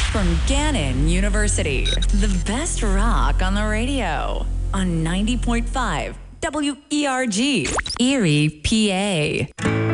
From Gannon University, the best rock on the radio on 90.5 WERG, Erie, PA.